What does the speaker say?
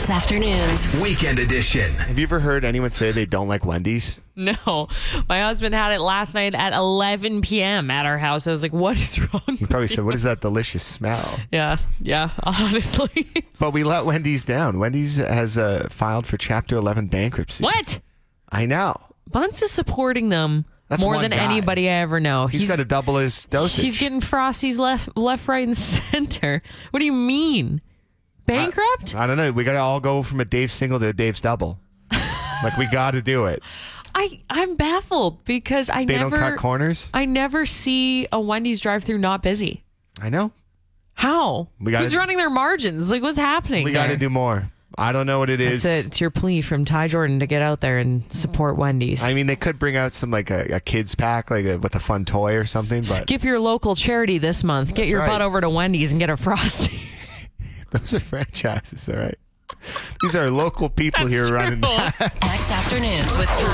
X Afternoons. Weekend edition. Have you ever heard anyone say they don't like Wendy's? No. My husband had it last night at 11 p.m. at our house. I was like, what is wrong? You probably said, what is that delicious smell? Yeah, honestly. But we let Wendy's down. Wendy's has filed for Chapter 11 bankruptcy. What? I know. Bunce is supporting them That's more one than guy. anybody I ever know. He's got to double his dosage. He's getting Frosties left, right, and center. What do you mean? Bankrupt? I don't know. We got to all go from a Dave single to a Dave's double. Like, we got to do it. I'm baffled because They don't cut corners? I never see a Wendy's drive-thru not busy. I know. How? Who's running their margins? Like, what's happening? We got to do more. I don't know what it is. That's it. It's your plea from Ty Jordan to get out there and support Wendy's. I mean, they could bring out some, like, a kids pack, like, with a fun toy or something. But skip your local charity this month. Get your butt over to Wendy's and get a Frosty. Those are franchises, all right? These are local people That's here true. running. X Afternoons with